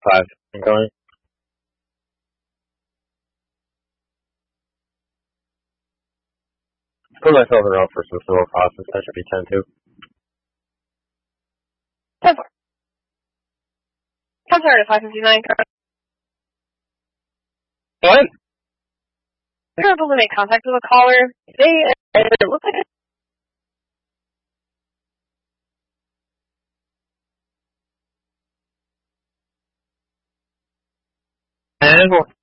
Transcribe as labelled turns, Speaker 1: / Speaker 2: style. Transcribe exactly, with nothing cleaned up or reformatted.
Speaker 1: Five. I'm going. Put myself around for some silver process. That should be ten too.
Speaker 2: ten four. Come sorry to five fifty-nine.
Speaker 1: What?
Speaker 2: We were able to make contact with a caller. They, it looks like a
Speaker 1: And